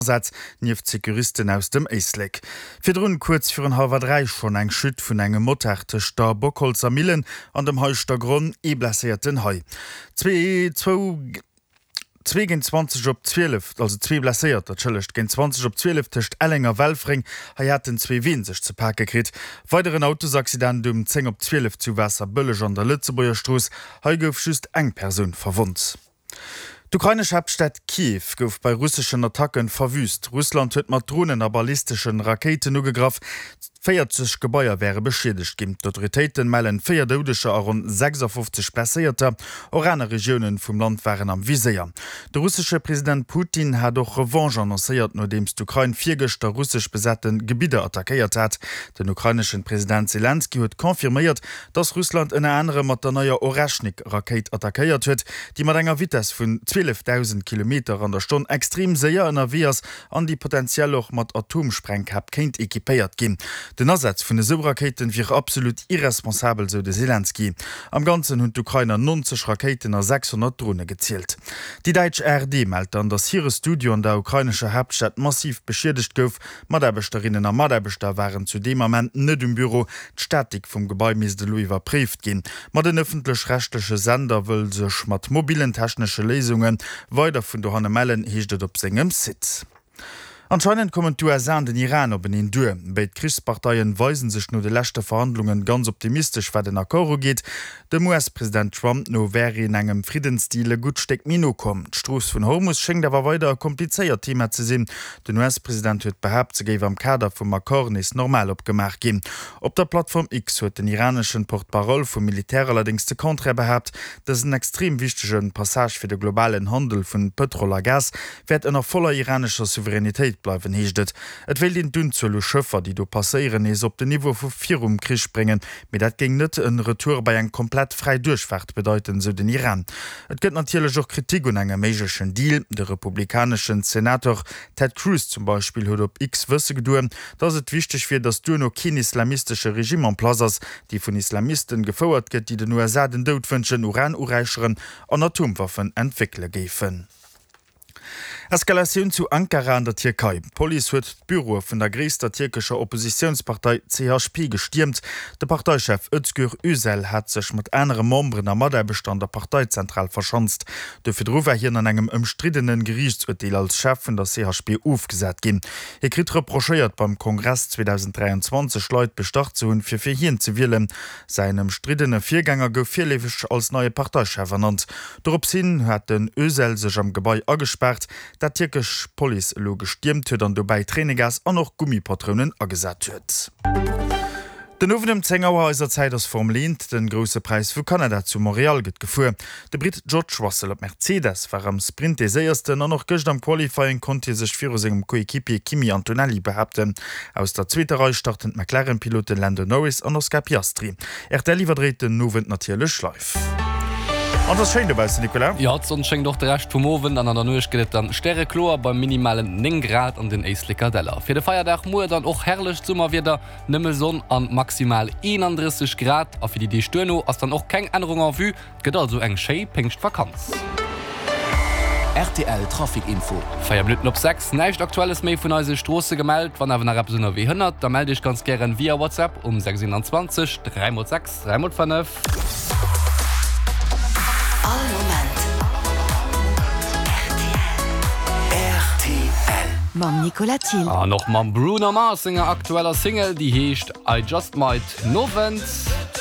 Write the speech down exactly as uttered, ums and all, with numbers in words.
Satz nief Sekuristen aus dem Eisleck. Fir run kurz für ein halber drei schon eng Schütt vun engem Mottertech der Bockholzer Millen an dem Heuster Grund e blasierten Hai. zwei gegen zwanzig op zwölf, also zwei blasiert, dat schëllecht gegen zwanzig op zwölf techt Ellinger Welfring ha hat den zwei Wien sich zu Park gekrit. Weiteren Autosaccident um zehn op zwölf zu Wasser Bëllech an der Lützeburger Stroos ha gouf schüst eng Person verwundt. D'ukrainische Hauptstadt Kiew gouf bei russischen Attacken verwüst. Russland huet mat Drohnen a ballistischen Raketen ugegraf. vierzig Gebäier wäre beschädigt gin. D'Autoritäten mellen vier dodesche a rund sechsundfünfzig Blessierter. Auch andere Regionen vom Land waren am Visier. Der russische Präsident Putin hat doch Revanche annonciert, nachdem d'Ukraine vier der russisch besetzten Gebiete attackiert hat. Den ukrainischen Präsident Zelensky hat konfirmiert, dass Russland eine andere mit der neuen Oreshnik-Rakete attackiert hat, die mit einer Vitesse von zwölftausend Kilometer an der Stunde extrem sehr in der Wirs an die potenziell auch mit Atomsprengkap kennt ekipiert gehen. Den Ersatz vun de Subraketen wie absolut irresponsabel, so de Zelensky. Am ganzen hun d'Ukrainer neunzig Raketen a sechshundert Drohne gezielt. Die Deutsche R D meldt an, dass ihre Studio an der ukrainische Hauptstadt massiv beschädigt gouf. Maderbesterinnen a Maderbeter waren zu dem Moment net im Büro d'Statik vum Gebäi mis de Louis verbrieft gin. Ma den öffentlich-rechtliche Sender wëll sech mat mobilen technische Lesungen weiter vun der Hanne Mellen hiechtet op segem Sitz. Anscheinend kommen du an den Iran op den Dur. Bei Kriegsparteien weisen sich nur de letzte Verhandlungen ganz optimistisch, wer den Akkordo geht. Dem U S-Präsident Trump no wäre in engem Friedensstile gut steckt Mino kom. Stroß von Hormus schenkt aber weiter ein kompliziert Thema zu sehen. Den U S-Präsident wird behauptet, zu geben am Kader vom Akkord ist normal abgemacht gehen. Op der Plattform X hat den iranischen Portparole vom Militär allerdings de Kontra behauptet, dass ein extrem wichtiger Passage für den globalen Handel von Petrol und Gas wird einer voller iranischer Souveränität bleiben hechtet. Et will den dünn zu Schëffer, die du passieren is op de Niveau vu vier um Krisch bringen, mit dat ging net een Retour bei eng komplett frei Durchfahrt bedeuten so den Iran. Et gëtt natürlich auch Kritik un engem meschen Deal. Der republikanischen Senator Ted Cruz zum Beispiel huet op X wësse geduen, dats het wichtig fir, dass du no kein islamistische Regime an Plazers, die vun Islamisten gefauerert gëtt, die den U S A den Doudwënschen Uran ureicheren an Atomwaffen entwickle gefen. Eskalation zu Ankara an der Türkei. Police huet d'Büro vun der gréster türkischer Oppositionspartei C H P gestürmt. Der Parteichef Özgür Üsel hat sech mit enere Membern am Maderbestand der Parteizentral verschanzt. De Fidrower hier an engem umstrittenen Gerichtsurteil als Chef vun der C H P aufgesät gin. Er krit reprochéiert beim Kongress zwanzig dreiundzwanzig Leut bestart zu hun fir fir hien zu wählen. Seinem umstrittene Viergänger gouf vierlewig als neue Parteichef ernannt. Dorop sinn hat den Ösel sech am Gebäi agesperrt, dat türkisch Police lo gestürmt huet an dobei Trainegas an noch Gummipatronen agesat huet. Den ofenem Zengauer is der Zeit ass Form lehnt den grosse Preis vu Kanada zu Montreal gët gefu. De Brit George Russell op Mercedes war am Sprint de seiersten an noch gëcht am Qualifying konnte sech vir segem Koekipier Kimi Antonelli behaupten. Aus der zweite Reihe startend McLaren-Piloten Lando Norris an Oscar Piastri. Er der lieferdreht den nowen natierlech Schleif. Und das schenkt dabei, Nicola? Ja, sonst schenkt doch der Rest vom Oven, dann an der Neues geht dann Sterrechlor beim minimalen neun Grad und den Eislickerdeller. Für den Feiertag muss dann auch herrlich Sommer wieder nimmel Sonne an maximal einunddreißig Grad. Und für die die Störno ist dann auch keine Änderung auf Vue, geht also eng schön Pengst Vakanz. R T L Trafikinfo. Feierblüten op sechs, nicht aktuelles mehr von unserer Straße gemeldet. Wenn ihr nach Episode wie hundert, dann melde ich ganz gerne via WhatsApp um sechs zwanzig drei sechs drei fünf. Mam Nicola Thiel. Ah, noch mam Bruno Mars, aktueller Single, die hecht I Just Might Novent.